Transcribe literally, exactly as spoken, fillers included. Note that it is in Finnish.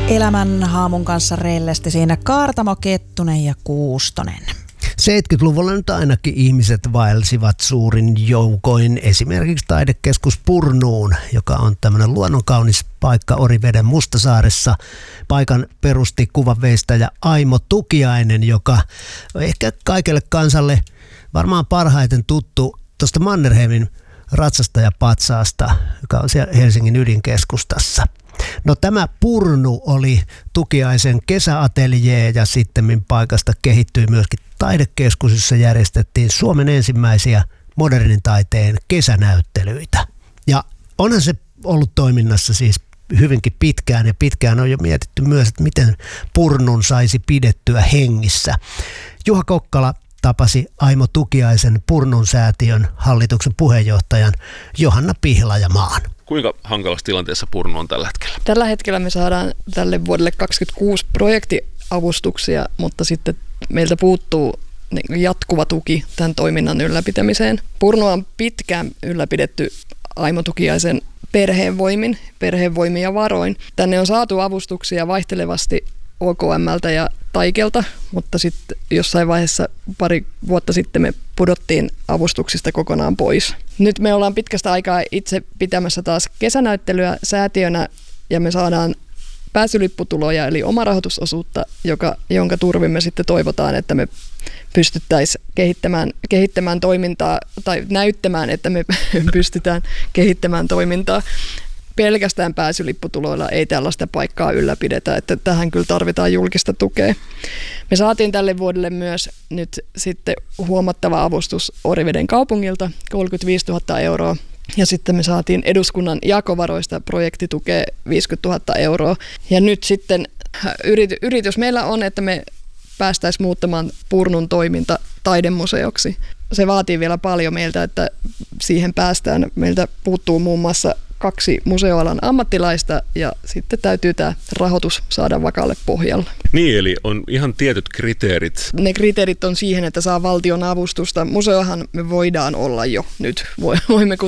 Elämän haamun kanssa rellesti siinä Kaartamo, Kettunen ja Kuustonen. seitsemänkymmentäluvulla nyt ainakin ihmiset vaelsivat suurin joukoin esimerkiksi taidekeskus Purnuun, joka on tämmöinen luonnonkaunis paikka Oriveden Mustasaaressa. Paikan perusti kuvanveistäjä Aimo Tukiainen, joka on ehkä kaikelle kansalle varmaan parhaiten tuttu tuosta Mannerheimin ratsastajapatsaasta, joka on siellä Helsingin ydinkeskustassa. No tämä Purnu oli Tukiaisen kesäateljee ja sitten paikasta kehittyi myöskin taidekeskus, jossa järjestettiin Suomen ensimmäisiä modernin taiteen kesänäyttelyitä. Ja onhan se ollut toiminnassa siis hyvinkin pitkään ja pitkään on jo mietitty myös, että miten Purnun saisi pidettyä hengissä. Juha Kokkala tapasi Aimo Tukiaisen Purnun säätiön hallituksen puheenjohtajan Johanna Pihlajamaan. Kuinka hankalassa tilanteessa Purnu on tällä hetkellä? Tällä hetkellä me saadaan tälle vuodelle kaksikymmentäkuusi projektiavustuksia, mutta sitten meiltä puuttuu jatkuva tuki tämän toiminnan ylläpitämiseen. Purnua on pitkään ylläpidetty Aimo Tukiaisen perheenvoimin, perheenvoimin ja varoin. Tänne on saatu avustuksia vaihtelevasti O K M:ltä ja Taikelta, mutta sitten jossain vaiheessa pari vuotta sitten me pudottiin avustuksista kokonaan pois. Nyt me ollaan pitkästä aikaa itse pitämässä taas kesänäyttelyä säätiönä ja me saadaan pääsylipputuloja eli omarahoitusosuutta, joka, jonka turvin me sitten toivotaan, että me pystyttäisiin kehittämään, kehittämään toimintaa tai näyttämään, että me pystytään kehittämään toimintaa. Pelkästään pääsylipputuloilla ei tällaista paikkaa ylläpidetä, että tähän kyllä tarvitaan julkista tukea. Me saatiin tälle vuodelle myös nyt sitten huomattava avustus Oriveden kaupungilta, kolmekymmentäviisituhatta euroa. Ja sitten me saatiin eduskunnan jakovaroista projektitukea viisikymmentätuhatta euroa. Ja nyt sitten yritys meillä on, että me päästäisiin muuttamaan Purnun toiminta taidemuseoksi. Se vaatii vielä paljon meiltä, että siihen päästään. Meiltä puuttuu muun muassa kaksi museoalan ammattilaista ja sitten täytyy tämä rahoitus saada vakaalle pohjalle. Niin, eli on ihan tietyt kriteerit. Ne kriteerit on siihen, että saa valtion avustusta. Museohan me voidaan olla jo nyt. Voimme